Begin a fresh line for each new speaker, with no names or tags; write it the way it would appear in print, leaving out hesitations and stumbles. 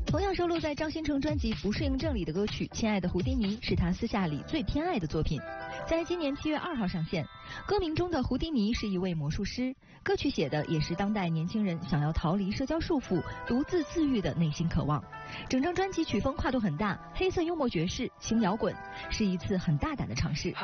同样收录在张新成专辑《不适应症》里的歌曲《亲爱的胡迪尼》是他私下里最偏爱的作品，在今年7月2号上线。歌名中的胡迪尼是一位魔术师，歌曲写的也是当代年轻人想要逃离社交束缚、独自自愈的内心渴望。整张专辑曲风跨度很大，黑色幽默爵士、轻摇滚，是一次很大胆的尝试。